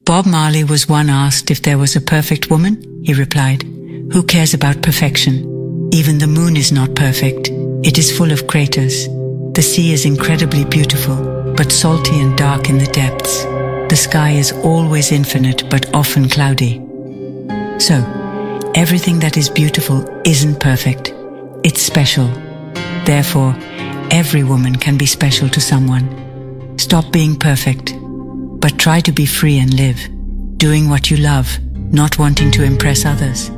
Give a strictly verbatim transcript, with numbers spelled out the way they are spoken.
Bob Marley was one asked if there was a perfect woman. He replied, "Who cares about perfection? Even the moon is not perfect. It is full of craters. The sea is incredibly beautiful, but salty and dark in the depths. The sky is always infinite, but often cloudy." So, everything that is beautiful isn't perfect. It's special. Therefore, every woman can be special to someone. Stop being perfect, but try to be free and live, doing what you love, not wanting to impress others.